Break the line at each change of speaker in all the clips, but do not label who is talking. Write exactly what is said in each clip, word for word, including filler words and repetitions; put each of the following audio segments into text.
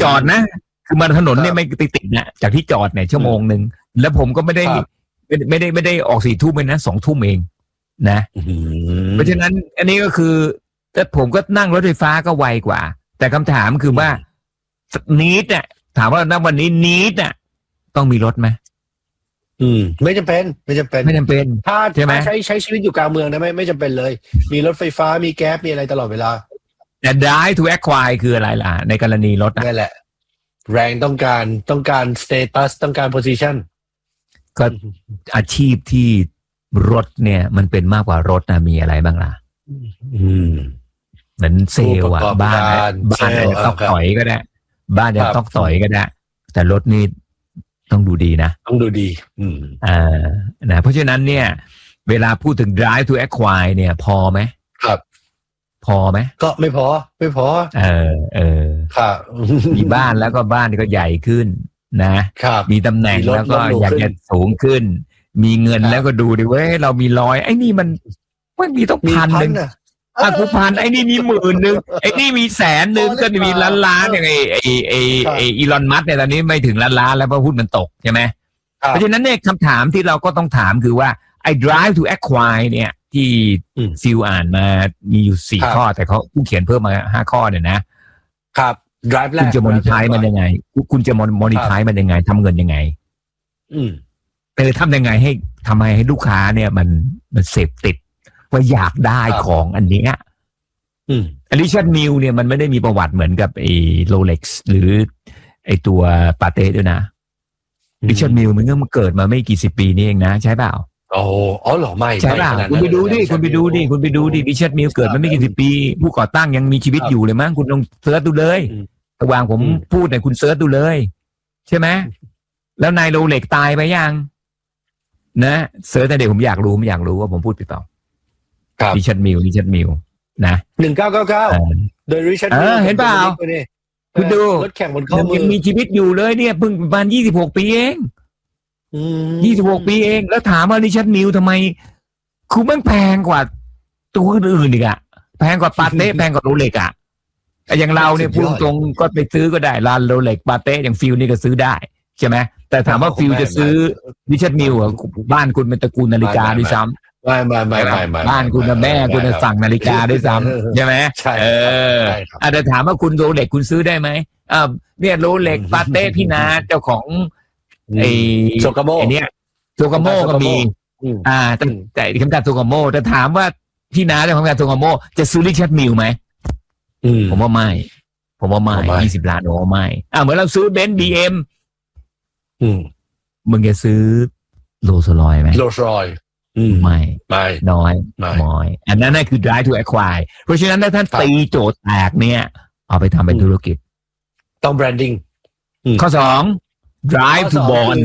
จอดนะคือมาถนนเนี่ยไม่ติดติดนะจากที่จอดเนี่ยชั่วโมงหนึ่งแล้วผมก็ไม่ได้ไม่ไม่ได้ไม่ได้ออกสี่ทุ่มเลยนะสองทุ่มเองนะเพราะฉะนั้นอันนี้ก็คือแต่ผมก็นั่งรถไฟฟ้าก็ไวกว่าแต่คำถามคือว่านีดเนี่ยถามว่าณวันนี้นีดเนี่ยต้องมีรถไหม
อืมไม่จำเป็นไม่จำเป็น
ไม่จำเป็น
ถ้าใช่ไหมใช้ใช้ชีวิตอยู่กลางเมืองนะไม่ไม่จำเป็นเลยมีรถไฟฟ้ามีแก๊สมีอะไรตลอดเวลา
แต่ drive to acquire คืออะไรล่ะในกรณีรถ
นั่นแหละแรงต้องการต้องการ status ต้องการ position
ก็อาชีพที่รถเนี่ยมันเป็นมากกว่ารถนะมีอะไรบ้างล่ะ
อืม
เหมือนเซลล์อ่ะบ้านบ้านจะต้องต่อยก็ได้บ้านจะต้องต่อยก็ได้แต่รถนี่ต้องดูดีนะ
ต้องดูดีอืม
อ่านะเพราะฉะนั้นเนี่ยเวลาพูดถึง drive to acquire เนี่ยพอไหม
ครับ
พอไหม
ก็ไม่พอไม่พอ
เออเออ
ครับ
มีบ้านแล้วก็บ้านก็ใหญ่ขึ้นนะครับมีตำแหน่งแล้วก็อยากจะสูงขึ้นมีเงินแล้วก็ดูดิเว้ยเรามีร้อยไอ้นี่มันมันมีต้องพันหนึ่งอ่ะกูพันไอ้นี่มีหมื่นหนึ่งไอ้นี่มีแสนหนึ่งก็มีล้านล้านอย่างไอ้ไอ้ไอ้ไอ้อีลอนมัสก์เนี่ยตอนนี้ไม่ถึงล้านล้านแล้วเพราะหุ้นมันตกใช่ไหมเพราะฉะนั้นเนี่ยคำถามที่เราก็ต้องถามคือว่าไอ้ drive to acquire เนี่ยที่ฟิลอ่านมามีอยู่สี่ข้อแต่เขาผู้เขียนเพิ่มมาห้าข้อเนี่ยนะครับ
drive แรก
คุณจะ monetize มันยังไงคุณจะ monetize มันยังไงทำเงินยังไง
อืม
เออทำยังไงให้ทำไมให้ลูกค้าเนี่ยมันมันเสพติดว่าอยากได้ของอันนี้
อืม
อริชัดมิลเนี่ยมันไม่ได้มีประวัติเหมือนกับไอ้โรเล็กซ์หรือไอ้ตัวปาเต้ด้วยนะอริชัดมิลมันก็มาเกิดมาไม่กี่สิบปีนี่เองนะใช่เปล่า
โอ้อ๋อเหรอไม่
ใช่เปล่าคุณไปดูดิคุณไปดูดิคุณไปดูดิอริชัดมิลเกิดมาไม่กี่สิบปีผู้ก่อตั้งยังมีชีวิตอยู่เลยมั้งคุณลองเสิร์ชดูเลยระหว่างผมพูดเนี่ยคุณเสิร์ชดูเลยใช่ไหมแล้วนายโรเล็กตายไปยังนะเสิร์ชแต่เดี๋ยวผมอยากรู้ผมอยากรู้ว่าผมพูดผิดเปล่าริชัดมิลริชัดมิลนะ
หนึ่งเก้าเก้าเก้าโดยริชัดมิล
เห็นเปล่าคุณดู
รถแข่งบนข้อมือ
ยังมีชีวิตอยู่เลยเนี่ยเพิ่งประมาณยี่สิบหกปีเองยี่สิบหกปีเองแล้วถามว่าริชัดมิลทำไมคือมันแพงกว่าตัวอื่นอีกอะแพงกว่าปาเต้แพงกว่าโรเล็กอะอย่างเราเนี่ยพูดตรงก็ไปซื้อก็ได้ร้านโรเล็กปาเต้อย่างฟิลนี่ก็ซื้อได้ใช่ไหมแต่ถามว่าฟิลจะซื้อริชัดมิลอ่ะบ้านคุณเป็นตระกูลนาฬิกาด้วยซ้ำ
ไม่ไม่ไม่ไม่
บ้านคุณแม่คุณสั่งนาฬิกาด้วยซ้ำใช่ไหม
ใช่
เอออาจจะถามว่าคุณโรเล็กคุณซื้อได้ไหมอ่าเนี่ยโรเล็กปาเต้พี่นาเจ้าของไอ้
โซกาโม
ไอ้เนี่ยโซกาโมก็มีอ่าแต่แต่คำถามโซกาโมแต่ถามว่าพี่นาเจ้าของการโซกาโมจะซื้อริชัดมิลไหมผมว่าไม่ผมว่าไม่ยี่สิบล้านผมว่าไม่อ่าเหมือนเราซื้อเบนซ์บีเอ็ม
อืม
มึงจะซื้อโรลส์รอยซ์ไหม
โรลส์รอยซ์
ไม่
ไม่
น้อยน้อยอันนั้นน่ะคือ drive to acquire เพราะฉะนั้นถ้าท่านตีโจทย์แตกเนี่ยเอาไปทำเป็นธุรกิจ
ต้อง branding
ข้อสอง drive to bond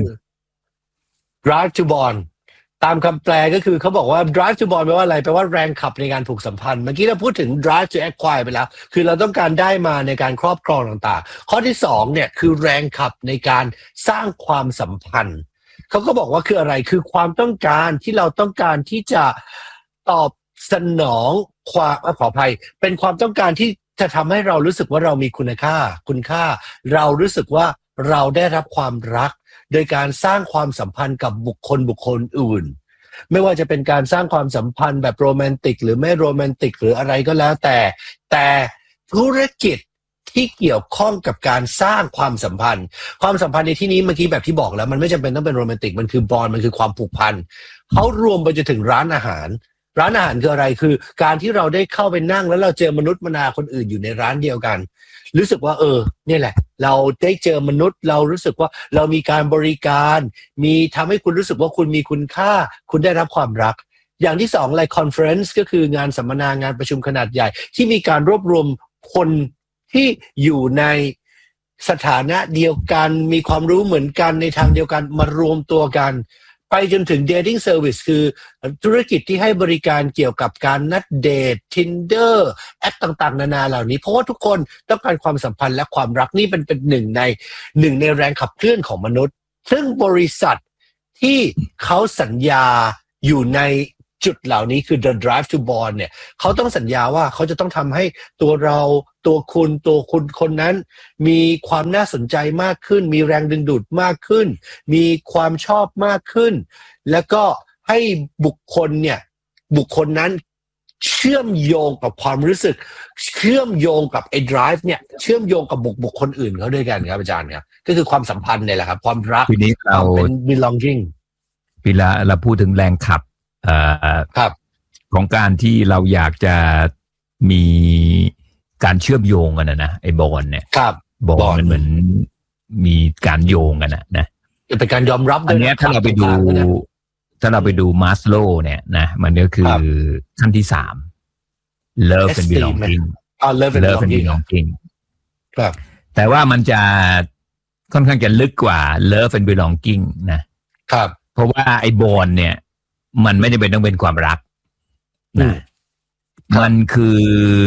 drive to bond ตามคำแปลก็คือเขาบอกว่า drive to bond แปลว่าอะไรแปลว่าแรงขับในการผูกสัมพันธ์เมื่อกี้เราพูดถึง drive to acquire ไปแล้วคือเราต้องการได้มาในการครอบครองต่างๆข้อที่สองเนี่ยคือแรงขับในการสร้างความสัมพันธ์เขาก็บอกว่าคืออะไรคือความต้องการที่เราต้องการที่จะตอบสนองความขออภัยเป็นความต้องการที่จะทำให้เรารู้สึกว่าเรามีคุณค่าคุณค่าเรารู้สึกว่าเราได้รับความรักโดยการสร้างความสัมพันธ์กับบุคคลบุคคลอื่นไม่ว่าจะเป็นการสร้างความสัมพันธ์แบบโรแมนติกหรือไม่โรแมนติกหรืออะไรก็แล้วแต่แต่ธุรกิจที่เกี่ยวข้องกับการสร้างความสัมพันธ์ความสัมพันธ์ในที่นี้เมื่อกี้แบบที่บอกแล้วมันไม่จำเป็นต้องเป็นโรแมนติกมันคือบอนด์มันคือความผูกพันเขารวมไปจนถึงร้านอาหารร้านอาหารคืออะไรคือการที่เราได้เข้าไปนั่งแล้วเราเจอมนุษย์มนาคนอื่นอยู่ในร้านเดียวกันรู้สึกว่าเออเนี่ยแหละเราได้เจอมนุษย์เรารู้สึกว่าเรามีการบริการมีทำให้คุณรู้สึกว่าคุณมีคุณค่าคุณได้รับความรักอย่างที่สองอะไรคอนเฟอเรนซ์ก็คืองานสัมมนางานประชุมขนาดใหญ่ที่มีการรวบรวมคนที่อยู่ในสถานะเดียวกันมีความรู้เหมือนกันในทางเดียวกันมารวมตัวกันไปจนถึง dating service คือธุรกิจที่ให้บริการเกี่ยวกับการนัดเดท Tinder แอปต่างๆนานาเหล่านี้เพราะว่าทุกคนต้องการความสัมพันธ์และความรักนี่เป็นเป็นหนึ่งในหนึ่งในแรงขับเคลื่อนของมนุษย์ซึ่งบริษัทที่เขาสัญญาอยู่ในจุดเหล่านี้คือ the drive to bond เนี่ยเขาต้องสัญญาว่าเขาจะต้องทำให้ตัวเราตัวคุณตัวคุณคนนั้นมีความน่าสนใจมากขึ้นมีแรงดึงดูดมากขึ้นมีความชอบมากขึ้นแล้วก็ให้บุคคลเนี่ยบุคคลนั้นเชื่อมโยงกับความรู้สึกเชื่อมโยงกับไอ้ drive เนี่ยเชื่อมโยงกับบุคบุคคลอื่นเขาด้วยกันครับอาจารย์ครับก็คือความสัมพันธ์เนี่ยแหละครับความรัก
ทีนี้เรา
เป็น belonging
เวลาเราพูดถึงแรงขับเอ่อ
ครับ
ของการที่เราอยากจะมีการเชื่อมโยงกันนะนะไอ้บอลเนี่ย
ครับ
บอลมันเหมือนมีการโยงกันนะนะ
เป็นการยอมรับ
อันนี้ถ้าเราไปดูถ้าเราไปดูมาสโลว์เนี่ยนะมันก็คือขั้นที่สาม love and belonging
อ๋อ love and belonging ครับ
แต่ว่ามันจะค่อนข้างจะลึกกว่า love and belonging นะครับเพราะว่าไอ้บอลเนี่ยมันไม่จำเป็นต้องเป็นความรักนะมันคือ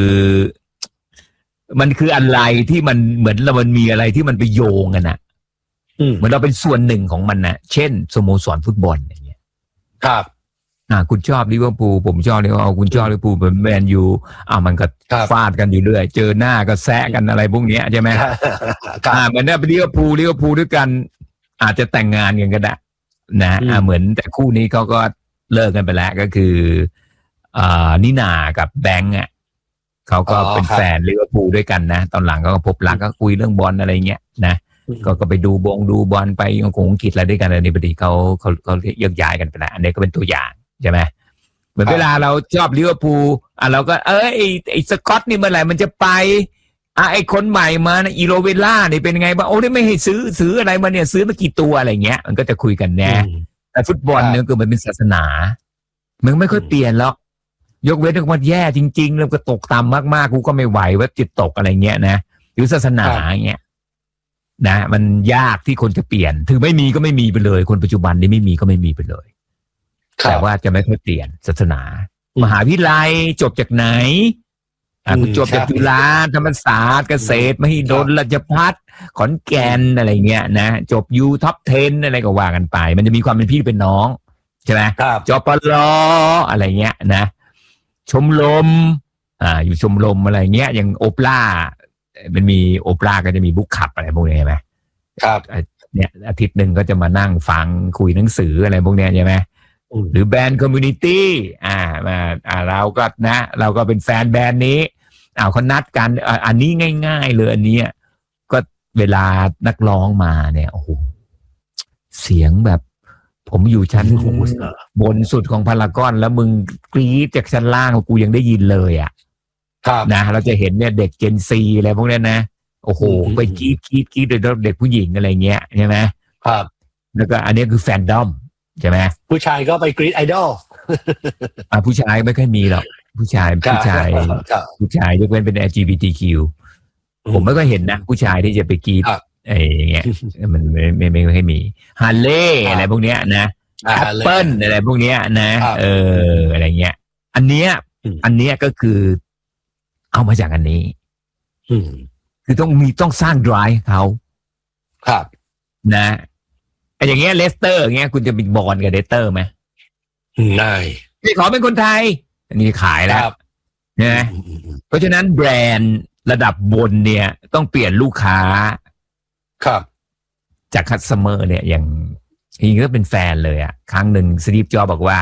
มันคืออะไรที่มันเหมือนเรามันมีอะไรที่มันไปโยงกันนะเหมือนเราเป็นส่วนหนึ่งของมันนะเช่นสโมสรฟุตบอลอย่างเงี้ย
ครับ
อ่าคุณชอบลิเวอร์พูลผมชอบลิเวอร์พูลคุณชอบลิเวอร์พูลเป็นแมนยูอ่ามันก็ฟาดกันอยู่เรื่อยเจอหน้าก็แซะกันอะไรพวกนี้ใช่ไหมอ่าเหมือนเนี่ยลิเวอร์พูลลิเวอร์พูลด้วยกันอาจจะแต่งงานกันก็ได้นะอ่าเหมือนแต่คู่นี้เขาก็เลิกกันไปแล้วก็คืออ่านิน่ากับแบงค์อ่ะเขาก็เป็นแฟนลิเวอร์พูลด้วยกันนะตอนหลังก็พบรักก็คุยเรื่องบอลอะไรเงี้ยนะก็ก็ไปดูบงดูบอลไปอังกฤษอังกฤษอะไรด้วยกันในพอดีเขาเขาเขาแยกย้ายกันไปแล้วอันนี้ก็เป็นตัวอย่างใช่ไหมเหมือนเวลาเราชอบลิเวอร์พูลอ่ะเราก็เออไอไอสกอตนี่เมื่อไหร่มันจะไปอ่ะไอคนใหม่มานะอีโรเวล่านี่เป็นไงบ้างโอ้นี่ไม่ให้ซื้อซื้ออะไรมาเนี่ยซื้อมากี่ตัวอะไรเงี้ยมันก็จะคุยกันแน่แต่ฟุตบอลเนี่ยคือมันเป็นศาสนามันไม่ค่อยเปลี่ยนหรอกยกเว้นถึงมันแย่จริงๆแล้วก็ตกต่ำมากๆกูก็ไม่ไหวว่าจิตตกอะไรเงี้ยนะหรือศาสนาเงี้ยนะมันยากที่คนจะเปลี่ยนถึงไม่มีก็ไม่มีไปเลยคนปัจจุบันนี้ไม่มีก็ไม่มีไปเลยแต่ว่าจะไม่ค่อยเปลี่ยนศาสนามหาวิทยาลัยจบจากไหนอ่าคุณจบจากจุฬาธรรมศาสตร์เกษตรมหิดลราชภัฏขอนแก่นอะไรเงี้ยนะจบยูท็อปสิบอะไรก็ว่ากันไปมันจะมีความเป็นพี่เป็นน้องใช่ไหมจปลอะไรเงี้ยนะชมรมอ่าอยู่ชมรมอะไรเงี้ยอย่างโอเปร่ามันมีโอเปร่าก็จะมีบุ๊กคับอะไรพวกนี้ใช่ไหม
ครับ
เนี่ยอาทิตย์หนึ่งก็จะมานั่งฟังคุยหนังสืออะไรพวกนี้ใช่ไหมหรือแบรนด์คอมมูนิตี้อ่ามาอ่าเราก็นะเราก็เป็นแฟนแบรนด์นี้อ้าวเขานัดกันอันนี้ง่ายๆเลยอันนี้ก็เวลานักร้องมาเนี่ยโอ้โหเสียงแบบผมอยู่ชั้นบนสุดของพารากอนแล้วมึงกรี๊ดจากชั้นล่างกูยังได้ยินเลยอ่ะนะเราจะเห็นเนี่ยเด็กเจนซีอะไรพวกนี้นะโอ้โหไปกรี๊ดกรี๊ดกรี๊ดโดยเด็กผู้หญิงอะไรเงี้ยใช่ไหม
ครับ
แล้วก็อันนี้คือแฟนดอมใช่ไหม
ผู้ชายก็ไปกรี๊ดไอดอล
อ่าผู้ชายไม่ค่อยมีหรอกผู้ชายผู้ชายผู้ชายยกเว้นเป็น แอล จี บี ที คิว ผมไม่ค่อยเห็นนะผู้ชายที่จะไปกรี๊ดไอ้เงี้ยมันไม่ไม่ไม่ค่อยมีฮาร์เลย์อะไรพวกเนี้ยนะแอปเปิลอะไรพวกเนี้ยนะเอออะไรเงี้ยอันเนี้ยอันเนี้ยก็คือเอามาจากอันนี้คือต้องมีต้องสร้าง drive เขา
ครับ
นะไอ้อย่างเงี้ยเลสเตอร์อย่างเงี้ยคุณจะเป็นบอลกับเลสเตอร์ไหม
ไม่
ไม่ขอเป็นคนไทยอันนี้ขายแล้วนะเพราะฉะนั้นแบรนด์ระดับบนเนี่ยต้องเปลี่ยนลูกค้า
ครับ
จากคัสเตอร์เนี่ยอย่างจริงๆก็เป็นแฟนเลยอ่ะครั้งหนึ่งสตีฟจ็อบส์บอกว่า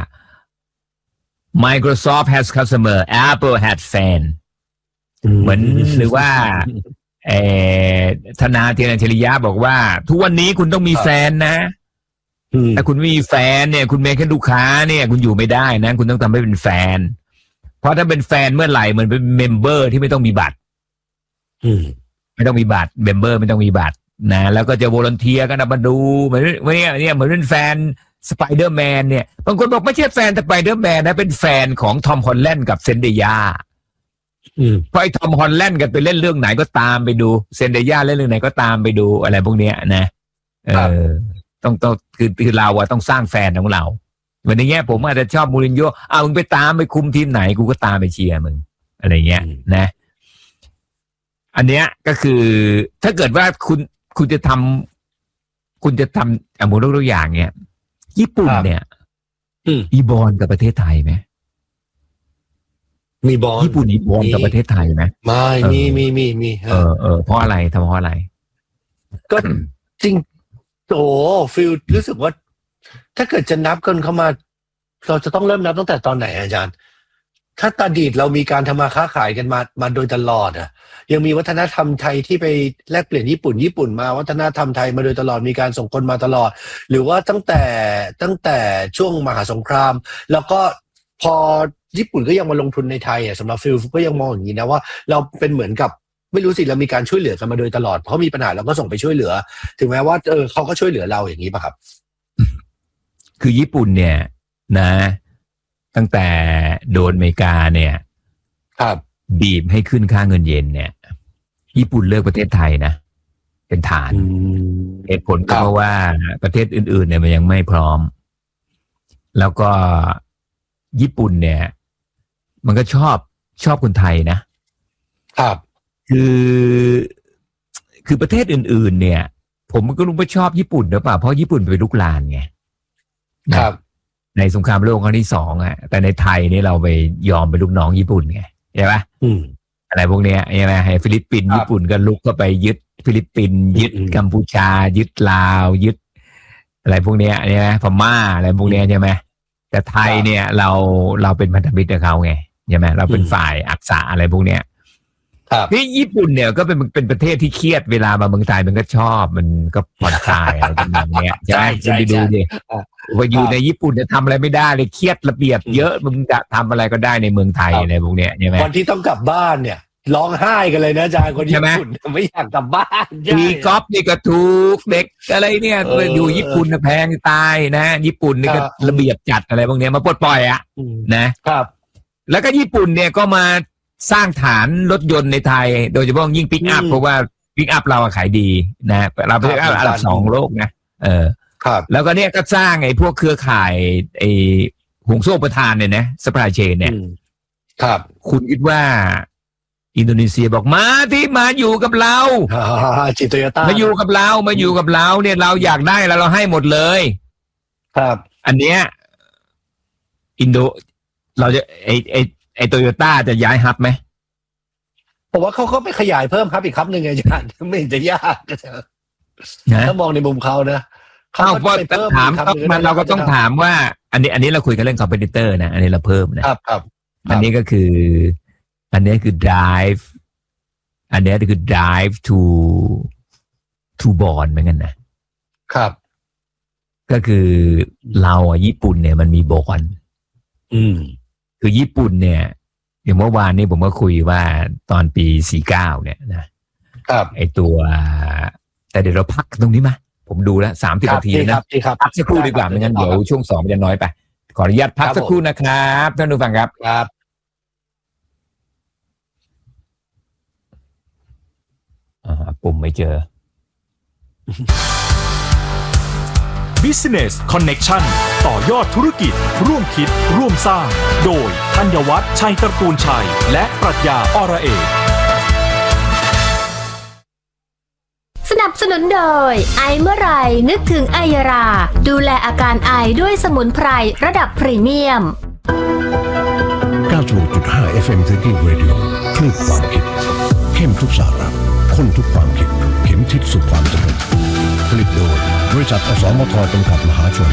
Microsoft has customer Apple had fan เหมือนหรือว่าเออธนาเทียนอัจฉริยะบอกว่าทุกวันนี้คุณต้องมีแฟนนะถ้าคุณไม่มีแฟนเนี่ยคุณเป็นแค่ลูกค้าเนี่ยคุณอยู่ไม่ได้นะคุณต้องทำให้เป็นแฟนเพราะถ้าเป็นแฟนเมื่อไหร่เหมือนเป็นเมมเบอร์ที่ไม่ต้องมีบัตรไม่ต้องมีบัตรเมมเบอร์ไม่ต้องมีบัตรนะแล้วก็จะวอลันเทียกันมาดูเหมือนเนี่ยเนี่ยเหมือนเป็นแฟนสไปเดอร์แมนเนี่ยบางคนบอกไม่ใช่แฟนสไปเดอร์แมนนะเป็นแฟนของทอมฮอลแลนด์กับเซนเดียเพราะไอ้ทอมฮอลแลนด์กันไปเล่นเรื่องไหนก็ตามไปดูเซนเดียเล่นเรื่องไหนก็ตามไปดูอะไรพวกเนี้ยนะเออต้องต้องคือคือเราอะต้องสร้างแฟนของเราเหมือนอย่างเงี้ยผมอาจจะชอบมูรินโญ่เอามึงไปตามไปคุมทีมไหนกูก็ตามไปเชียร์มึงอะไรเงี้ยนะอันเนี้ยก็คือถ้าเกิดว่าคุณคุณจะทำคุณจะทำอ่ะหมดทุกอย่างเนี้ยญี่ปุ่นเนี่ยอีบอลกับประเทศไทยไหม
มีบอล
ญี่ปุ่นมีบอลกับประเทศไทยไหม
ไม่มีมีมีมี
เออเออเพราะอะไรทำเพราะอะไร
ก็จริงโอ้ฟิลรู้สึกว่าถ้าเกิดจะนับกันเข้ามาเราจะต้องเริ่มนับตั้งแต่ตอนไหนอาจารย์ถ้าอดีตเรามีการทำมาค้าขายกันมามาโดยตลอดอ่ะยังมีวัฒนธรรมไทยที่ไปแลกเปลี่ยนญี่ปุ่นญี่ปุ่นมาวัฒนธรรมไทยมาโดยตลอดมีการส่งคนมาตลอดหรือว่าตั้งแต่ตั้งแต่ช่วงมหาสงครามแล้วก็พอญี่ปุ่นก็ยังมาลงทุนในไทยอ่ะสำหรับฟิลก็ยังมองอย่างนี้นะว่าเราเป็นเหมือนกับไม่รู้สิเรามีการช่วยเหลือกันมาโดยตลอดเพราะมีปัญหาเราก็ส่งไปช่วยเหลือถึงแม้ว่าเออเขาก็ช่วยเหลือเราอย่างนี้ป่ะครับ
คือญี่ปุ่นเนี่ยนะตั้งแต่โดนอเมริกาเนี่ย
ครับ
บีบให้ขึ้นค่าเงินเยนเนี่ยญี่ปุ่นเลือกประเทศไทยนะเป็นฐานเหตุผลก็เพราะว่าประเทศอื่นๆเนี่ยมันยังไม่พร้อมแล้วก็ญี่ปุ่นเนี่ยมันก็ชอบชอบคนไทยนะครับคือคือประเทศอื่นๆเนี่ยผมก็รู้ว่าชอบญี่ปุ่นหรือเปล่าเพราะญี่ปุ่นไปลุกลานไง
ครับ
ในสงครามโลกครั้งที่สองอ่ะแต่ในไทยนี่เราไปยอมไปลูกน้องญี่ปุ่นไงใช่ไหมอะไรพวกเนี้ยใช่ไหมให้ฟิลิปปินส์ญี่ปุ่นก็ลุกเข้าไปยึดฟิลิปปินส์ยึดกัมพูชายึดลาวยึดอะไรพวกเนี้ยใช่ไหมพม่าอะไรพวกเนี้ยใช่ไหมแต่ไทยเนี่ยเราเราเป็นพันธมิตรกับเขาไงใช่ไหมเราเป็นฝ่ายอักษะอะไรพวกเนี้ยนี่ญี่ปุ่นเนี่ยก็เป็นเป็นประเทศที่เครียดเวลามาเมืองไทยมันก็ชอบมันก็ผ่อนคลายอะไรแบบนี้ใช่ไหมคุณไปดูดิว่าอยู่ในญี่ปุ่นจะทำอะไรไม่ได้เลยเครียดระเบียบเยอะมึงจะทำอะไรก็ได้ในเมืองไทยอะไรพวกเนี้ยใช่ไหม
วันที่ต้องกลับบ้านเนี่ยร้องไห้กันเลยนะอาจารย์คนญี่ปุ่นไม่อยากกลับบ้าน
มีก๊อฟนี่ก็ถูกเด็กอะไรเนี่ยอยู่ญี่ปุ่นแพงตายนะญี่ปุ่นนี่ก็ระเบียบจัดอะไรพวกเนี้ยมาปลดปล่อยอ่ะนะครับแล้วก็ญี่ปุ่นเนี่ยก็มาสร้างฐานรถยนต์ในไทยโดยเฉพาะยิ่งปิกอัพเพราะว่าปิกอัพเราขายดีนะเราเป็นอันดับสองโลกนะเออ
ครับ
แล้วก็เนี่ยก็สร้างไอ้พวกเครือข่ายไอ้ห่วงโซ่ประทานเนี่ยนะซัพพลายเชนเนี่ย
ครับ
คุณคิดว่าอินโดนีเซียบอกมาที่มาอยู่กับเรา
จิโตโยต้า
มาอยู่กับเรามาอยู่กับเราเนี่ยเราอยากได้แล้วเราให้หมดเลย
ครับ
อันเนี้ยอินโดเราจะไอ้ไอ้ไอ้โตโยต้าจะย้ายฮับไหม
ผมว่าเขาก็ไปขยายเพิ่มครับอีกครับหนึ่งไงอาจารย์ไม่จะยากนะถ้ามองในมุมเขานะ
เขาก็ไปถามมันเราก็ต้องถามว่าอันนี้อันนี้เราคุยกันเรื่อง competitor นะอันนี้เราเพิ่มนะครับ
ครับ
อันนี้ก็คืออันนี้คือ drive อันนี้คือ drive to to bond เหมือนกันนะครับก็คือเราอ่ะญี่ปุ่นเนี่ยมันมีบอน
อืม
คือญี่ปุ่นเนี่ยอย่างเมื่อวานนี้ผมก็คุยว่าตอนปีสี่สิบเก้าเนี่ยนะครับไอตัวแต่เดี๋ยวเราพักตรงนี้มาผมดูแล้วสามสิบนาทีนะพักสักครู่ดีกว่าไม่งั้นเดี๋ยวช่วงสองมันจะน้อยไปขออนุญาตพักสักครู่นะครับท่านผู้ฟังครับ
ครับ
อ่าปุ่มไม่เจอ
Business Connection ต่อยอดธุรกิจร่วมคิดร่วมสร้างโดยธัญวัฒน์ชัยตระกูลชัยและปรัชญาอรเอก
สนับสนุนโดยไอเมื่อไรนึกถึงไอยาราดูแลอาการไอด้วยสมุนไพรระดับพรีเมียม
เก้าสิบหกจุดห้า เอฟ เอ็ม Thinking Radio คลื่นความคิดเข้มทุกสาระข้นทุกความคิดเข็มทิศสู่ความสำเร็จผลิตโดยบริษัทอสมทจำกัดมหาชน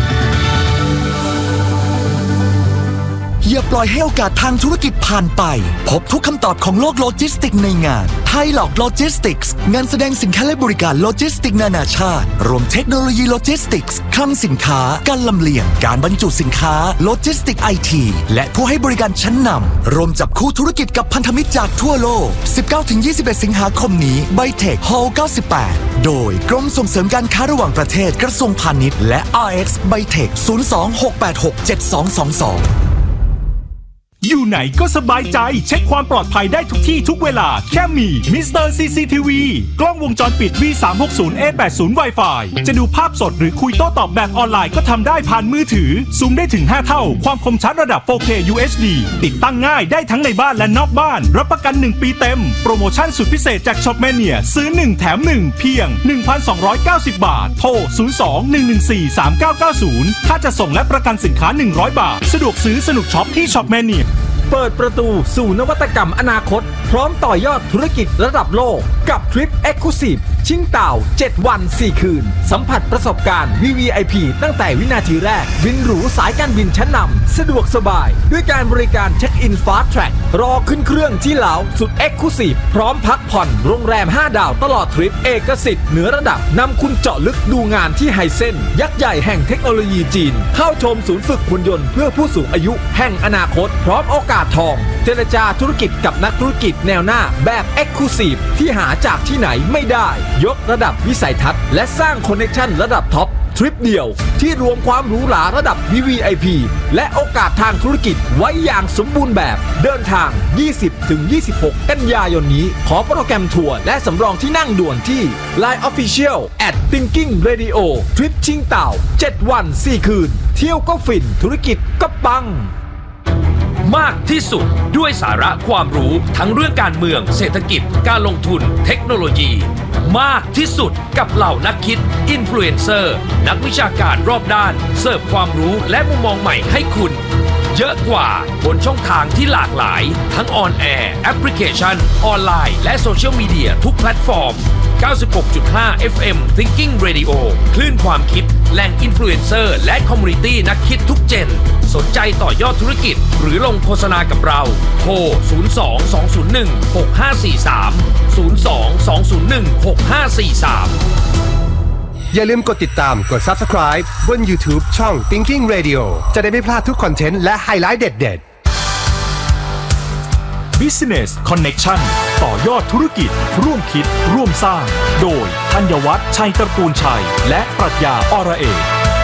อย่าปล่อยให้โอกาสทางธุรกิจผ่านไปพบทุกคำตอบของโลกโลจิสติกในงานไทยหลอกโลจิสติกส์งานแสดงสินค้าและบริการโลจิสติกนานาชาติรวมเทคโนโลยีโลจิสติกส์คลังสินค้าการลำเลียงการบรรจุสินค้าโลจิสติกไอทีและผู้ให้บริการชั้นนำรวมจับคู่ธุรกิจกับพันธมิตรจากทั่วโลก สิบเก้าถึงยี่สิบเอ็ด สิงหาคมนี้ไบเทค Hall เก้าสิบแปดโดยกรมส่งเสริมการค้าระหว่างประเทศกระทรวงพาณิชย์และ อาร์ เอ็กซ์ Bytech ศูนย์ สอง หก แปด หก เจ็ด สอง สอง สอง
อยู่ไหนก็สบายใจเช็คความปลอดภัยได้ทุกที่ทุกเวลาแค่มีมิสเตอร์ ซี ซี ที วี กล้องวงจรปิด วี สามหกศูนย์ เอ แปดสิบ Wi-Fi จะดูภาพสดหรือคุยโต้ตอบแบบออนไลน์ก็ทำได้ผ่านมือถือซูมได้ถึงห้าเท่าความคมชัดระดับ โฟร์เค ยู เอช ดี ติดตั้งง่ายได้ทั้งในบ้านและนอกบ้านรับประกันหนึ่งปีเต็มโปรโมชั่นสุดพิเศษจาก Shopmania ซื้อหนึ่งแถมหนึ่งเพียง หนึ่งพันสองร้อยเก้าสิบ บาทโทรศูนย์ สอง หนึ่ง หนึ่ง สี่ สาม เก้า เก้า ศูนย์ถ้าจะส่งและประกันสินค้าหนึ่งร้อยบาทสะดวกซื้อสนุกช็อปที่ Shopmaniaโ
เปิดประตูสู่นวัตกรรมอนาคตพร้อมต่อยอดธุรกิจระดับโลกกับทริป Exclusive ชิงเต่าเจ็ดวันสี่คืนสัมผัสประสบการณ์ วี วี ไอ พี ตั้งแต่วินาทีแรกบินหรูสายการบินชั้นนำสะดวกสบายด้วยการบริการเช็คอินฟาสต์แทร็กรอขึ้นเครื่องที่เหลาสุด Exclusive พร้อมพักผ่อนโรงแรมห้าดาวตลอดทริปเอกสิทธิ์เหนือระดับนำคุณเจาะลึกดูงานที่ไฮเซ็นยักษ์ใหญ่แห่งเทคโนโลยีจีนเข้าชมศูนย์ฝึกหุ่นยนต์เพื่อผู้สูงอายุแห่งอนาคตพร้อมโอกาสทองเจรจาธุรกิจกับนักธุรกิจแนวหน้าแบบ Exclusive ที่หาจากที่ไหนไม่ได้ยกระดับวิสัยทัศน์และสร้างคอนเนคชั่นระดับท็อปทริปเดียวที่รวมความหรูหราระดับ วี วี ไอ พี และโอกาสทางธุรกิจไว้อย่างสมบูรณ์แบบเดินทาง ยี่สิบถึงยี่สิบหก กันยายนนี้ขอโปรแกรมทัวร์และสำรองที่นั่งด่วนที่ ไลน์ Official at Thinking Radio ทริปชิงเต่าเจ็ดวันสี่คืนเที่ยวก็ฟินธุรกิจก็ปัง
มากที่สุดด้วยสาระความรู้ทั้งเรื่องการเมืองเศรษฐกิจการลงทุนเทคโนโลยีมากที่สุดกับเหล่านักคิดอินฟลูเอนเซอร์นักวิชาการรอบด้านเสิร์ฟความรู้และมุมมองใหม่ให้คุณเยอะกว่าบนช่องทางที่หลากหลายทั้งออนแอร์แอปพลิเคชันออนไลน์และโซเชียลมีเดียทุกแพลตฟอร์ม เก้าสิบหกจุดห้า เอฟ เอ็ม Thinking Radio คลื่นความคิดแหล่งอินฟลูเอนเซอร์และคอมมูนิตี้นักคิดทุกเจนสนใจต่อยอดธุรกิจหรือลงโฆษณากับเราโทร ศูนย์ สอง สอง ศูนย์ หนึ่ง หก ห้า สี่ สาม ศูนย์ สอง สอง ศูนย์ หนึ่ง หก ห้า สี่ สาม
อย่าลืมกดติดตามกด Subscribe บน YouTube ช่อง Thinking Radio จะได้ไม่พลาดทุกคอนเทนต์และไฮไลท์เด็ด
ๆ Business Connection ต่อยอดธุรกิจร่วมคิดร่วมสร้างโดยธัญวัฒน์ชัยตระกูลชัยและปรัชญาอรเอก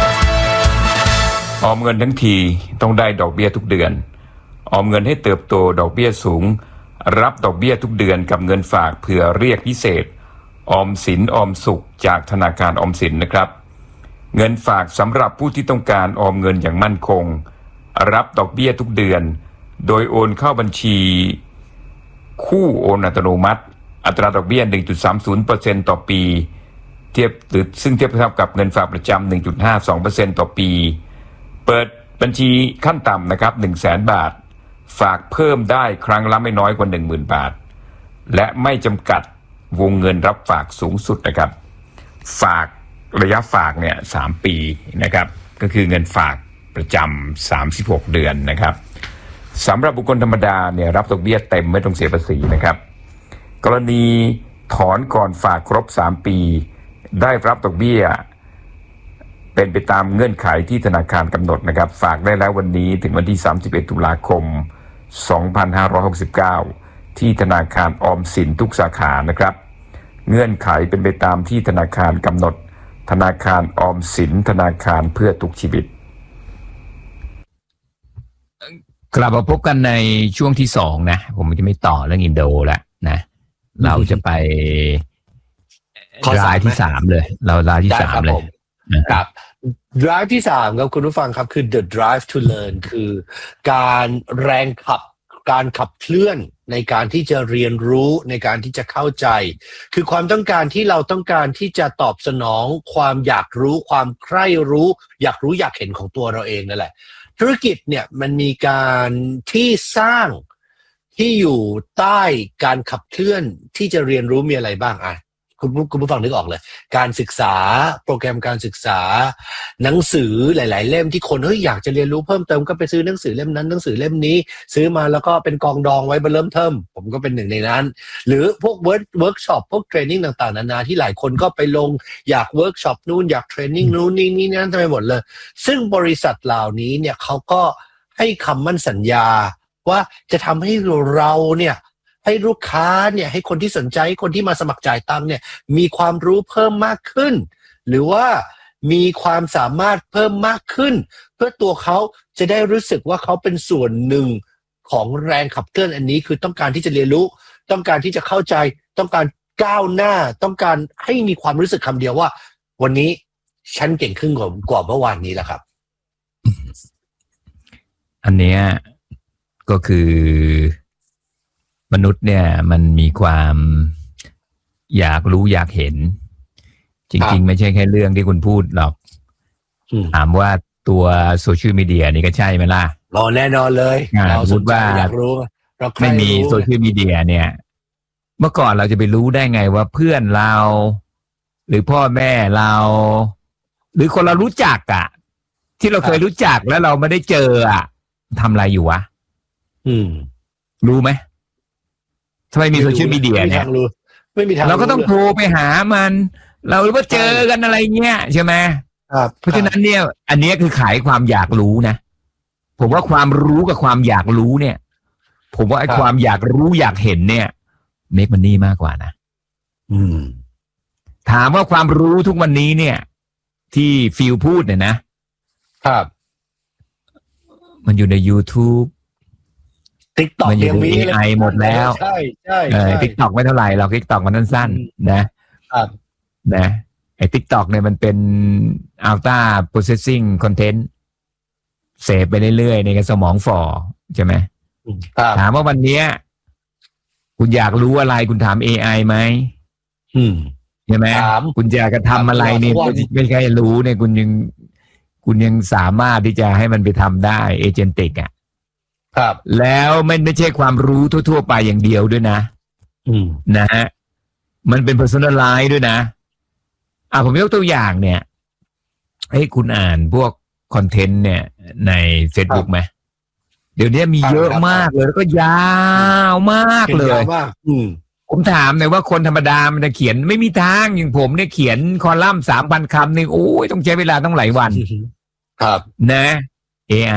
ออมเงินทั้งทีต้องได้ดอกเบี้ยทุกเดือนออมเงินให้เติบโตดอกเบี้ยสูงรับดอกเบี้ยทุกเดือนกับเงินฝากเผื่อเรียกพิเศษออมสินออมสุขจากธนาคารออมสินนะครับเงินฝากสำหรับผู้ที่ต้องการออมเงินอย่างมั่นคงรับดอกเบี้ยทุกเดือนโดยโอนเข้าบัญชีคู่โอนอัตโนมัติอัตราดอกเบี้ย หนึ่งจุดสามศูนย์เปอร์เซ็นต์ ต่อปีเทียบหรือซึ่งเทียบเท่ากับเงินฝากประจำ หนึ่งจุดห้าสองเปอร์เซ็นต์ ต่อปีเปิดบัญชีขั้นต่ำนะครับ หนึ่งแสน บาทฝากเพิ่มได้ครั้งละไม่น้อยกว่า หนึ่งหมื่น บาทและไม่จำกัดวงเงินรับฝากสูงสุดนะครับฝากระยะฝากเนี่ยสามปีนะครับก็คือเงินฝากประจำสามสิบหกเดือนนะครับสำหรับบุคคลธรรมดาเนี่ยรับดอกเบี้ยเต็มไม่ต้องเสียภาษีนะครับกรณีถอนก่อนฝากครบสามปีได้รับดอกเบี้ยเป็นไปตามเงื่อนไขที่ธนาคารกำหนดนะครับฝากได้แล้ววันนี้ถึงวันที่สามสิบเอ็ดตุลาคมสองพันห้าร้อยหกสิบเก้าที่ธนาคารออมสินทุกสาขานะครับเงื่อนไขเป็นไปตามที่ธนาคารกำหนดธนาคารออมสินธนาคารเพื่อทุกชีวิตกลับมาพบกันในช่วงที่สองนะผมจะไม่ต่อเรื่องอินโดแล้วนะเราจะไปรายที่สามเลยเรารายที่สามเลย
ครับ drive ที่สามครับคุณผู้ฟังครับคือ the drive to learn คือการแรงขับการขับเคลื่อนในการที่จะเรียนรู้ในการที่จะเข้าใจคือความต้องการที่เราต้องการที่จะตอบสนองความอยากรู้ความใคร่รู้อยากรู้อยากเห็นของตัวเราเองนั่นแหละธุรกิจเนี่ยมันมีการที่สร้างที่อยู่ใต้การขับเคลื่อนที่จะเรียนรู้มีอะไรบ้างอ่ะคุณคุณผู้ฟังนึกออกเลยการศึกษาโปรแกรมการศึกษาหนังสือหลายๆเล่มที่คนเฮ้ยอยากจะเรียนรู้เพิ่มเติมก็ไปซื้อหนังสือเล่มนั้นหนังสือเล่มนี้ซื้อมาแล้วก็เป็นกองดองไว้เริ่มเทิมผมก็เป็นหนึ่งในนั้นหรือพวกเวิร์กเวิร์กช็อปพวกเทรนนิ่งต่างๆนานาที่หลายคนก็ไปลงอยากเวิร์กช็อปนู่นอยากเทรนนิ่งนู่นนี่นี่นั่นทำไมหมดเลยซึ่งบริษัทเหล่านี้เนี่ยเขาก็ให้คำมั่นสัญญาว่าจะทำให้เราเนี่ยให้ลูกค้าเนี่ยให้คนที่สนใจคนที่มาสมัครจ่ายตังค์เนี่ยมีความรู้เพิ่มมากขึ้นหรือว่ามีความสามารถเพิ่มมากขึ้นเพื่อตัวเขาจะได้รู้สึกว่าเขาเป็นส่วนหนึ่งของแรงขับเคลื่อนอันนี้คือต้องการที่จะเรียนรู้ต้องการที่จะเข้าใจต้องการก้าวหน้าต้องการให้มีความรู้สึกคำเดียวว่าวันนี้ฉันเก่งขึ้นกว่ากว่าเมื่อวานนี้แหละครับ
อันเนี้ยก็คือมนุษย์เนี่ยมันมีความอยากรู้อยากเห็นจริงๆไม่ใช่แค่เรื่องที่คุณพูดหรอกถามว่าตัวโซเชียลมีเดียนี่ก็ใช่ไหมล่ะ
รอแน่นอนเลยเราสนใจอยากรู้เรา
ไม่มีโซเชียลมีเดียเนี่ยเมื่อก่อนเราจะไปรู้ได้ไงว่าเพื่อนเราหรือพ่อแม่เราหรือคนเรารู้จักอ่ะที่เราเคยรู้จักแล้วเราไม่ได้เจออ่ะทำอะไรอยู่วะ
อืม
รู้ไหมทำไมมีโซเชียลมีเดียเนี่ย
ไม่มีทาง
เราก็ต้องโทรไปหามันเราหรือว่าเจอกันอะไรเงี้ยใช่ไหมเพราะฉะนั้นเนี่ยอันนี้คือขายความอยากรู้นะผมว่าความรู้กับความอยากรู้เนี่ยผมว่าไอ้ความอยากรู้อยากเห็นเนี่ยเมคมันนี่มากกว่านะ
อืม
ถามว่าความรู้ทุกวันนี้เนี่ยที่ฟิลพูดเนี่ยนะครับมันอยู่ใน YouTube
TikTok
มันอยู่ใน เอ ไอ หมดแล้ว
ใช่ใช่
เออ TikTok ไม่เท่าไหร่เรา TikTok มันสั้นๆนะครับนะไอ้ TikTok เนี่ยมันเป็น Ultra Processing Content เสพไปเรื่อยๆในกระสมองฝ่อใช่ไหมถามว่าวันนี้คุณอยากรู้อะไรคุณถาม เอ ไอ ไหมใช่ไหมคุณอยากจะทำอะไรเนี่ยไม่ใช่รู้เนี่ยคุณยังคุณยังสามารถที่จะให้มันไปทำได้เอเจนติกอ่ะ
ครับ
แล้วไม่ไม่ใช่ความรู้ทั่วๆไปอย่างเดียวด้วยนะนะฮะมันเป็น personalize ด้วยนะอ่ะผมยกตัวอย่างเนี่ยให้คุณอ่านพวกคอนเทนต์เนี่ยใน Facebook ไหมเดี๋ยวนี้มีเยอะมากเลยแล้วก็ยาวมากเลยผมถามหน่อยว่าคนธรรมดามันจะเขียนไม่มีทางอย่างผมเนี่ยเขียนคอลัมน์สามพันคำนี่โอ้ยต้องใช้เวลาต้องหลายวัน
ครับ
นะ เอ ไอ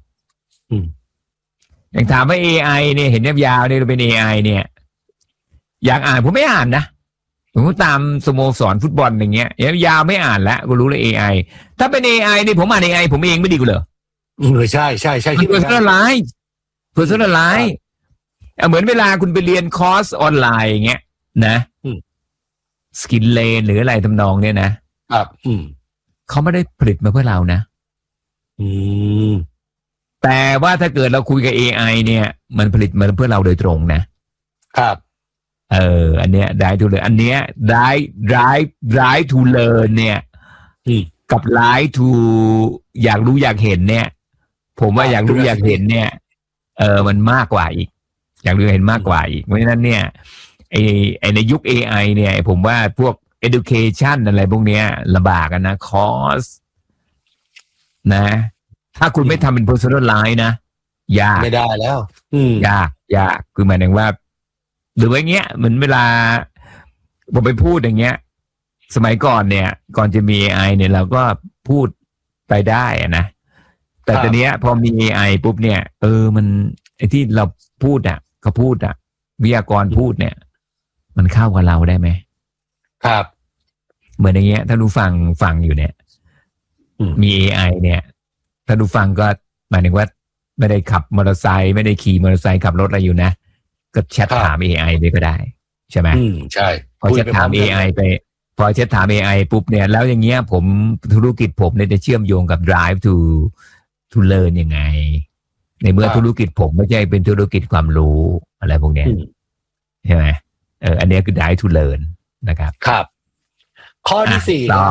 อย่างถามว่า เอ ไอ เนี่ยเห็นยาวๆเนี่ยเป็น เอ ไอ เนี่ยอยากอ่านผมไม่อ่านนะผมตามสโมสรฟุตบอลอย่างเงี้ยยาวไม่อ่านแล้วก็รู้เลย เอ ไอ ถ้าเป็น เอ ไอ นี่ผมอ่าน เอ ไอ ผมเองไม่ดีกว่าเหรอ
เออใช่ใช่ใช่
ที่ personalize personalize เหมือนเวลาคุณไปเรียนคอร์สออนไลน์อย่างเงี้ยนะสกินเลนหรืออะไรทำนองเนี่ยนะครับเขาไม่ได้ผลิตมาเพื่อเรานะ
อืม
แต่ว่าถ้าเกิดเราคุยกับ เอ ไอ เนี่ยมันผลิตมาเพื่อเราโดยตรงนะครับเอออันเนี้ย drive to learn อันเนี้ย drive drive drive to learn เนี่ยกับ drive to อยากรู้อยากเห็นเนี่ยผมว่าอยากรู้อยากเห็นเนี่ยเออมันมากกว่าอีกอยากรู้เห็นมากกว่าอีกเพราะฉะนั้นเนี่ยไอไอในยุค เอ ไอ เนี่ยผมว่าพวก education อะไรพวกเนี้ยลำบากกันนะคอร์สนะถ้าคุณไม่ทำเป็น personalize นะยาก
ไม่ได้แล้ว
ยากยากคือหมายถึงว่าหรือว่าเงี้ยเหมือนเวลาผมไปพูดอย่างเงี้ยสมัยก่อนเนี่ยก่อนจะมี เอ ไอ เนี่ยเราก็พูดไปได้นะแต่ตอนนี้พอมี เอ ไอ ปุ๊บเนี่ยเออมันไอ้ที่เราพูดอ่ะเขาพูดอ่ะวิทยากรพูดเนี่ยมันเข้ากับเราได้ไหม
ครับ
เหมือนอย่างเงี้ยถ้าดูฟังฟังอยู่เนี่ยมี เอ ไอ เนี่ยถ้าดูฟังก็หมายถึงว่าไม่ได้ขับมอเตอร์ไซค์ไม่ได้ขี่มอเตอร์ไซค์ขับรถอะไรอยู่นะก็แชทถาม เอ ไอ ไปก็ได้ใช่ไหม
อืมใช่
พอแชทถาม เอ ไอ ไปพอแชทถาม เอ ไอ ปุ๊บเนี่ยแล้วอย่างเงี้ยผมธุรกิจผมเนี่ยจะเชื่อมโยงกับ drive to to learn ยังไงในเมื่อธุรกิจผมไม่ใช่เป็นธุรกิจความรู้อะไรพวกเนี้ยใช่ไหมเอออันนี้คือ drive to learn นะครับ
ครับข้อที่สี่ต่อ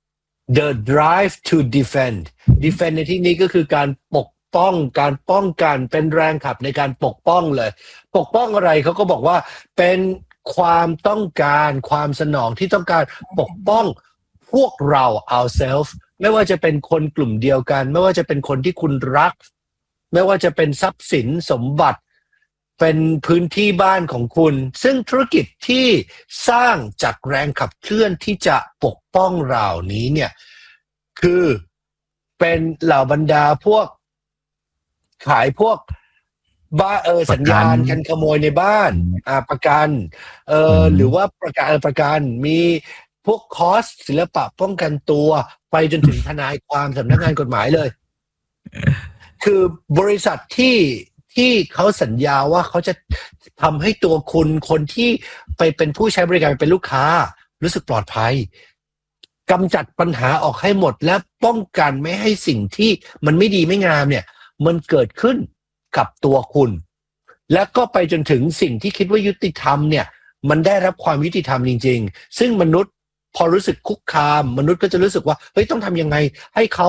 the drive to defend defend ในที่นี้ก็คือการปกป้องการป้องกันเป็นแรงขับในการปกป้องเลยปกป้องอะไรเขาก็บอกว่าเป็นความต้องการความสนองที่ต้องการปกป้องพวกเรา ourselves ไม่ว่าจะเป็นคนกลุ่มเดียวกันไม่ว่าจะเป็นคนที่คุณรักไม่ว่าจะเป็นทรัพย์สินสมบัติเป็นพื้นที่บ้านของคุณซึ่งธุรกิจที่สร้างจากแรงขับเคลื่อนที่จะปกป้องเรานี้เนี่ยคือเป็นเหล่าบรรดาพวกขายพวกบ้าเออสัญญาณกันขโมยในบ้านอ่าประกันเออหรือว่าประกันประกันมีพวกคอร์สศิลปะป้องกันตัวไปจนถึงทนายความสำนักงานกฎหมายเลยคือบริษัทที่ที่เขาสัญญาว่าเขาจะทำให้ตัวคุณคนที่ไปเป็นผู้ใช้บริการเป็นลูกค้ารู้สึกปลอดภัยกำจัดปัญหาออกให้หมดและป้องกันไม่ให้สิ่งที่มันไม่ดีไม่งามเนี่ยมันเกิดขึ้นกับตัวคุณและก็ไปจนถึงสิ่งที่คิดว่ายุติธรรมเนี่ยมันได้รับความยุติธรรมจริงๆซึ่งมนุษย์พอรู้สึกคุกคามมนุษย์ก็จะรู้สึกว่าเฮ้ยต้องทำยังไงให้เขา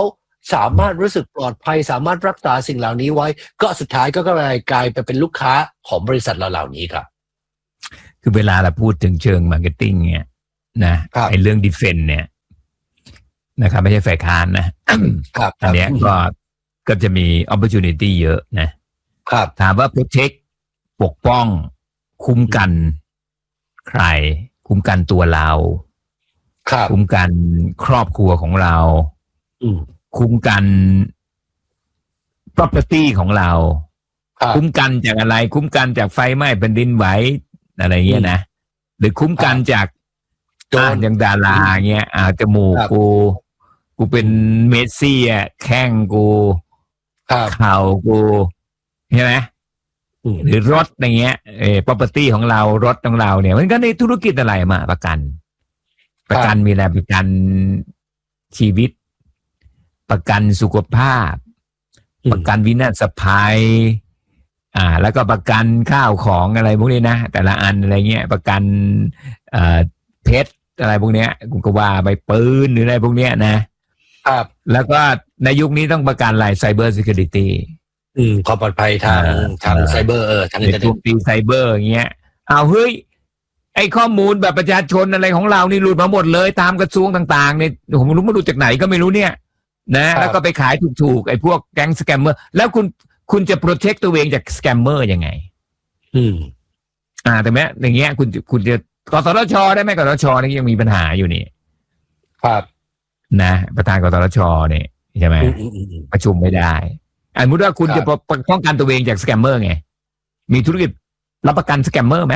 สามารถรู้สึกปลอดภัยสามารถรักษาสิ่งเหล่านี้ไว้ก็สุดท้ายก็กลายกลายไปเป็นลูกค้าของบริษัทเราเหล่านี้ครับ
คือเวลาเราพูดถึงเชิงมาร์เก็ตติ้งเนี่ยนะไอ้เรื่องดิเฟนเนี่ยนะครับไม่ใช่ฝ่ายค้านนะครับอันเนี้ยก็ก็จะมี opportunity เยอะนะครับถามว่า protect ปกป้องคุ้มกันใครคุ้มกันตัวเราคุ้มกันครอบครัวของเราคุ้มกัน property ของเราคุ้มกันจากอะไรคุ้มกันจากไฟไหม้แผ่นดินไหวอะไรเงี้ยนะหรือคุ้มกันจากอ่าอย่างดาราเงี้ยอ่าจมูกกูกูเป็นเมสซี่อ่ะแข้งกูเข่ากูใช่ไหมหรือรถอะไรเงี้ยเออ property ของเรารถของเราเนี่ยมันก็ในธุรกิจอะไรมาประกันประกันมีอะไรประกันชีวิตประกันสุขภาพประกันวินาศภัยอ่าแล้วก็ประกันข้าวของอะไรพวกนี้นะแต่ละอันอะไรเงี้ยประกันเอ่อเพชรอะไรพวกเนี้ยกูก็ว่าใบปืนหรืออะไรพวกเนี้ยนะครับแล้วก็ในยุคนี้ต้องประกันอะไร Cyber Security
อืมความปลอดภัยทางทางไซเบอร์เออทางอินเทอร์เน็ต
ตีไซเบอร์อย่างเงี้ยเอาเฮ้ยไอ้ข้อมูลแบบประชาชนอะไรของเรานี่หลุดมาหมดเลยตามกระทรวงต่างๆเนี่ยผมไม่รู้มาดูจากไหนก็ไม่รู้เนี่ยนะแล้วก็ไปขายถูกๆไอ้พวกแก๊งสแกมเมอร์แล้วคุณคุณจะโปรเทคตัวเองจากสแกมเมอร์ยังไง
อืม
อ่าแต่แม้อย่างเงี้ยคุณคุณจะกสทชได้ไหมกสทชนี่ยังมีปัญหาอยู่นี่
ครับ
นะประธานกสทชเนี่ยใช่ไหมประชุมไม่ได้สมมติว่าคุณจะป้องกันตัวเองจากสแกมเมอร์ไงมีธุรกิจรับประกันสแกมเมอร์ไหม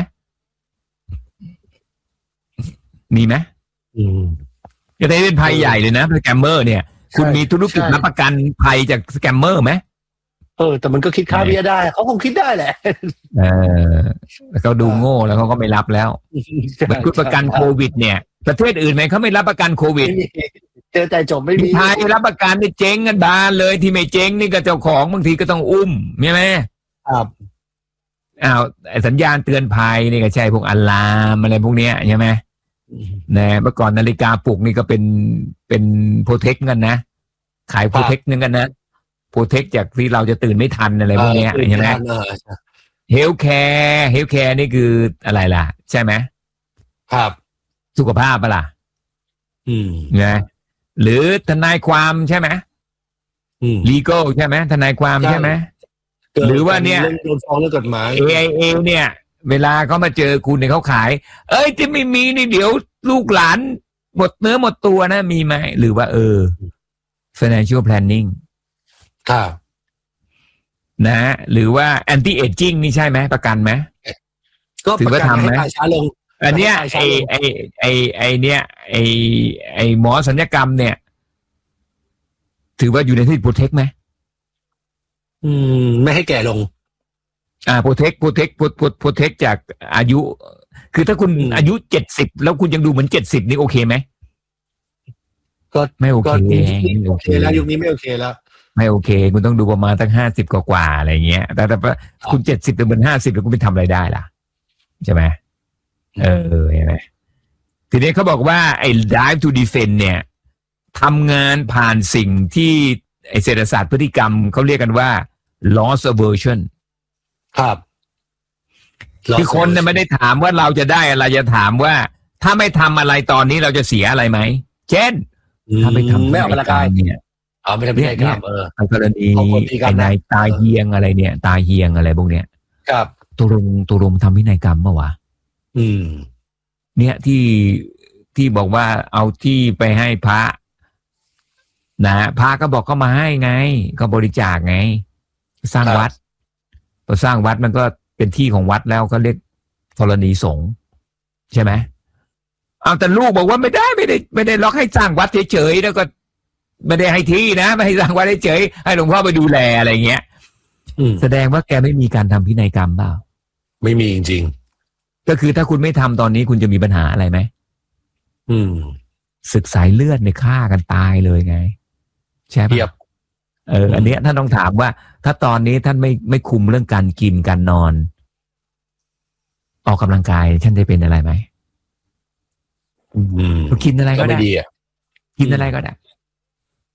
มีไหม
อืม
จะได้เป็นภัยใหญ่เลยนะสแกมเมอร์เนี่ยคุณมีธุรกิจรับประกันภัยจากสแกมเมอร์ไหม
เออแต่มันก็คิดค่าเบี้ยได้เขาคงคิดได้แหละ
เออแล้วเขาดูโง่แล้วเขาก็ไม่รับแล้วเหมือนคุณประกันโควิดเนี่ยประเทศอื่นไหมเขาไม่รับประกันโควิด
เจอใจจบไม่มี
ไทยรับประกันนี่เจ๊งกันบานเลยที่ไม่เจ๊งนี่ก็เจ้าของบางทีก็ต้องอุ้มใช่ไหม
ครับ
อ้าวสัญญาณเตือนภัยนี่ก็ใช่พวกอะลามอะไรพวกเนี้ยใช่ไหมนะเมื่อก่อนนาฬิกาปลุกนี่ก็เป็นเป็นโปรเทคกันนะขายโปรเทคนึงกันนะโปรเทคจากที่เราจะตื่นไม่ทันอะไรพวกเนี้ยใช่ไหมเฮลท์แคร์เฮลท์แคร์นี่คืออะไรล่ะใช่ไหม
ครับ
สุขภาพปะล่ะ
อืม
นะหรือทนายความใช่ไหม
อืม
legal ใช่ไหมทนายความใช่ไหมหรือว่าเนี่ย
โดนฟ้องเรื่องกฎหมาย
เอ ไอ เอ เนี่ยเวลาเขามาเจอคุณเนี่ยเขาขายเอ้ยจะไม่มีนี่เดี๋ยวลูกหลานหมดเนื้อหมดตัวนะมีไหมหรือว่าเออ financial planning
ครับ
นะหรือว่า anti aging นี่ใช่ไหมประกันไหม
ก็ถือว่าทำไหม
อันเนี้ยไอไอไอไอเนี้ยไอไอหมอศัลยกรรมเนี่ยถือว่าอยู่ในที่โปรเทคไหม
อืมไม่ให้แก่ลง
อ่าโปรเทคโปรเทคโปรเทคจากอายุคือถ้าคุณอายุเจ็ดสิบแล้วคุณยังดูเหมือนเจ็ดสิบนี่โอเคไหม
ก็
ไม่โอเค
โอเคแล้วยุคนี้ไม่โอเคแล้ว
ไม่โอเคคุณต้องดูประมาณตั้งห้าสิบกว่าๆอะไรเงี้ยแต่แต่คุณเจ็ดสิบหรือมันห้าสิบแล้วคุณไปทำอะไรได้ล่ะใช่ไหมเออเห็นไหมทีนี้เขาบอกว่าไอ้ drive to defend เนี่ยทำงานผ่านสิ่งที่ไอ้เศรษฐศาสตร์พฤติกรรมเขาเรียกกันว่า loss aversion
ครับ
คือคนเนี่ยไม่ได้ถามว่าเราจะได้อะไรจะถามว่าถ้าไม่ทำอะไรตอนนี้เราจะเสียอะไรไหมเช่นถ้าไม่ทำ
ไม่ออกกำลังกายเนี่ยเอาไม่ทำพิธีกรรมเออก
รณีไอ้นายตาเฮียงอะไรเนี่ยตาเฮียงอะไรพวกเนี้ย
ครับ
ตุรงตุรงทำพินัยกรรมเมื่อวะ
อืม
เนี่ยที่ที่บอกว่าเอาที่ไปให้พระนะพระก็บอกเขามาให้ไงก็บริจาคไงสร้างวัดพอสร้างวัดมันก็เป็นที่ของวัดแล้วก็เรียกธรณีสงฆ์ใช่ไหมเอาแต่ลูกบอกว่าไม่ได้ไม่ได้ไม่ได้ล็อกให้สร้างวัดเฉยๆแล้วก็ไม่ได้ให้ที่นะไม่ให้สร้างวัดเฉยๆให้หลวงพ่อไปดูแลอะไรเงี้ยแสดงว่าแกไม่มีการทำพินัยกรรมเปล่า
ไม่มีจริง
ๆก็คือถ้าคุณไม่ทำตอนนี้คุณจะมีปัญหาอะไรไหม
อืม
ศึกสายเลือดในฆ่ากันตายเลยไงใช่ไหมเอออันเนี้ยท่านต้องถามว่าถ้าตอนนี้ท่านไม่ไม่คุมเรื่องการกินการนอนออกกำลังกายท่านจะเป็นอะไรไหม
อืม
กินอะไรก็ได้กินอะไรก็ได้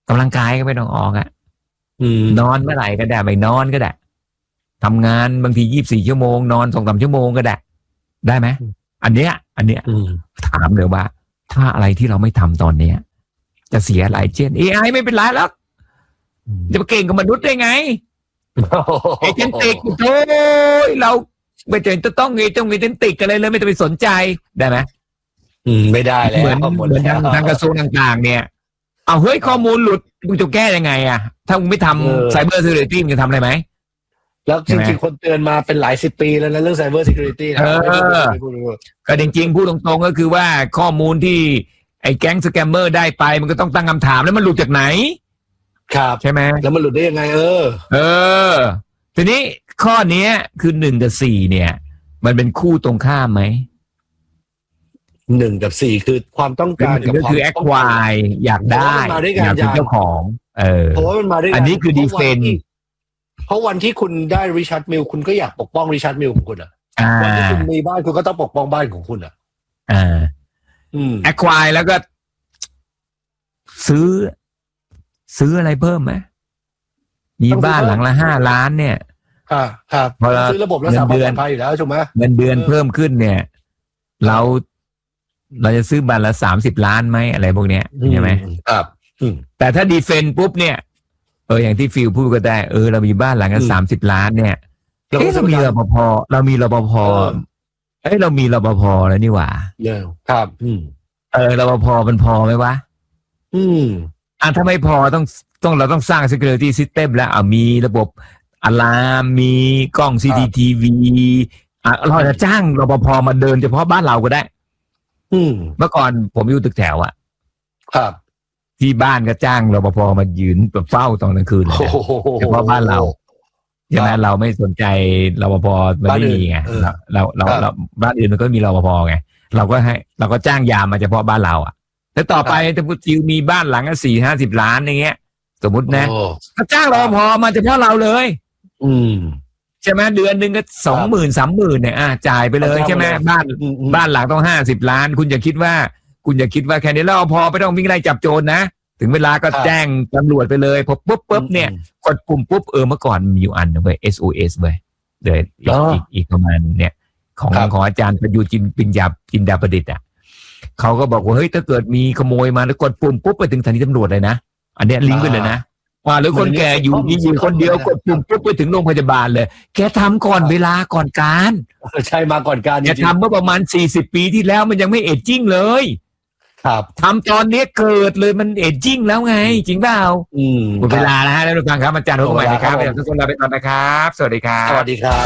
กำลังกายก็ไม่ต้องออกอ่ะ
อืม
นอนเมื่อไหร่ก็ได้ไม่นอนก็ได้ทำงานบางทียี่สิบสี่ชั่วโมงนอนสองสามชั่วโมงก็ได้ได้ไหมอันเนี้ยอันเนี้ยถามเลยว่าถ้าอะไรที่เราไม่ทำตอนเนี้ยจะเสียอะไรเช่น เอ ไอ ไม่เป็นไรแล้วจะมาเก่งกับมนุษย์ได้ไงเอเจนติกโอ้ยเราไม่จำเป็นจะต้องมีต้องมีเอเจนติกอะไรเลยไม่ต้องไปสนใจได้ไหม
อืมไม่ได้แล้ว
เหมือนเหมือนทางทางกระทรวงต่างๆเนี่ยเอาเฮ้ยข้อมูลหลุดมึงจะแก้ยังไงอ่ะถ้ามึงไม่ทำไซเบอร์ซิเคียวริตี้มึงจะทำอะไรไหม
แล้วจริงๆคนเตือนมาเป็นหลายสิบปีแล้วนะเรื่องไซเบอร์ซิเคียวริตี้นะ
ก็จริงๆพูดตรงๆก็คือว่าข้อมูลที่ไอ้แก๊งสแกมเมอร์ได้ไปมันก็ต้องตั้งคำถามแล้วมันหลุดจากไหน
ครับ
ใช่ไหม
แล้วมันหลุดได้ยังไงเออ
เออทีนี้ข้อนี้คือหนึ่งกับสี่เนี่ยมันเป็นคู่ตรงข้ามไหม
หนึ่งกับสี่คือความต้องการกับ
ความคือแอคควายอยากได้อยากเป็นเจ้าของเออ
เพราะว่ามันมาได้
อันนี้คือดีเฟน
เพราะวันที่คุณได้ริชาร์ดมิลคุณก็อยากปกป้องริชาร์ดมิลของคุณอ่ะวันที่คุณมีบ้านคุณก็ต้องปกป้องบ้านของคุณอ่ะ
อ่าแอคควายแล้วก็ซื้อซื้ออะไรเพิ่มไหมมีบ้านหลังละห้าล้านเนี่ย
ครับครับซื้อระบบรักษาความปลอดภัยอยู่แล้วถูกไหม
เงินเดือนเพิ่มขึ้นเนี่ยเราเราจะซื้อบ้านละสามสิบล้านไหมอะไรพวกเนี้ยใช่ไหม
ครับ
แต่ถ้าดีเฟนปุ๊บเนี่ยเอออย่างที่ฟิลพูดก็ได้เออเรามีบ้านหลังละสามสิบล้านเนี่ยเอ๊ะเรามีรปภเรามีรปภเอ้ยเรามีรปภแล้วนี่หว่า
เยอะครับ
เออรปภมันพอไหมวะ
อืม
อ่ะถ้าไม่พอต้องต้องเราต้องสร้าง security system แล้วอ่ะมีระบบอะลามมีกล้อง ซี ซี ที วี อ่ะเราจะจ้างรปภมาเดินเฉพาะบ้านเราก็ได้
อืม
เมื่อก่อนผมอยู่ตึกแถวอ่ะ
ครับ
ที่บ้านก็จ้างรปภมายืนแบบเฝ้าตอนกลางคืนเลยเฉพาะบ้านเราใช่ไหมเราไม่สนใจรปภมันไม่มีไงเราเราเราบ้านอื่นมันก็มีรปภไงเราก็ให้เราก็จ้างยามมาเฉพาะบ้านเราอ่ะแล้วต่อไปถ้าพูดจิวมีบ้านหลังละสี่ห้าสิบล้านอย่างเงี้ยสมมตินะก็จ้างรปภมาเฉพาะเราเลย
อืม
ใช่ไหมเดือนหนึ่งก็สองหมื่นสามหมื่นเนี่ยอ่าจ่ายไปเลยใช่ไหมบ้านบ้านหลังต้องห้าสิบล้านคุณอย่าคิดว่าคุณอย่าคิดว่าแค่นี้แล้วพอไม่ต้องวิ่งไล่จับโจรนะถึงเวลาก็แจ้งตำรวจไปเลยพอปุ๊บปุ๊บเนี่ยกดปุ่มปุ๊บเออเมื่อก่อนมีอยู่อันนึงเว้ย เอส โอ เอส เว้ยเดี๋ยวอีกอีกประมาณเนี่ยของของอาจารย์ประยุทธ์จินปิญญาจินดาประดิษฐ์อ่ะเขาก็บอกว่าเฮ้ยถ้าเกิดมีขโมยมาแล้วกดปุ่มปุ๊บไปถึงสถานีตำรวจเลยนะอันนี้ลิงก์ไปเลยนะว่าหรือคนแก่อยู่นี่อยู่คนเดียวกดปุ่มปุ๊บไปถึงโรงพยาบาลเลยแกทำก่อนเวลาก่อนการ
ใช่มาก่อนการ
แกทำเมื่อประมาณสี่สิบปีที่แล้วมันยังไม่เอจจิ้งเลย
ครับ
ทำตอนนี้เกิดเลยมันเอจจิ้งแล้วไงจริงเปล่า
อืม
หมดเวลาแล้วฮะแล้วทุกท่านครับอาจารย์ทุกท่านนะครับทุกคนลาไปก่อนนะครับสวัสดีครับ
สวัสดีครับ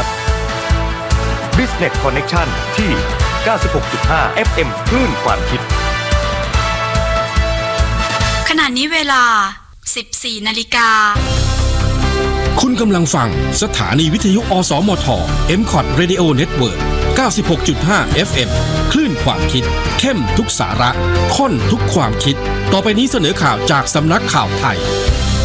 Business Connection ที่ เก้าสิบหกจุดห้า เอฟ เอ็ม คลื่นความคิด
ขณะนี้เวลา สิบสี่นาฬิกา
คุณกำลังฟังสถานีวิทยุอสมท เอ็ม คอท Radio Network เก้าสิบหกจุดห้า เอฟ เอ็ม คลื่นความคิดเข้มทุกสาระข้นทุกความคิดต่อไปนี้เสนอข่าวจากสำนักข่าวไทย